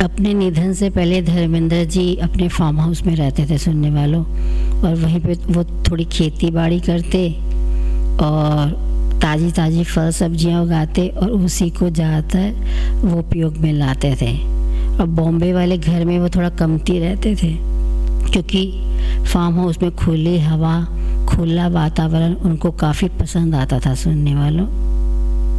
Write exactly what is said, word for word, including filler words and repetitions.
अपने निधन से पहले धर्मेंद्र जी अपने फार्म हाउस में रहते थे सुनने वालों, और वहीं पे वो थोड़ी खेती बाड़ी करते और ताज़ी ताज़ी फल सब्जियां उगाते और उसी को ज़्यादातर वो उपयोग में लाते थे। और बॉम्बे वाले घर में वो थोड़ा कमती रहते थे क्योंकि फार्म हाउस में खुली हवा, खुला वातावरण उनको काफ़ी पसंद आता था सुनने वालों।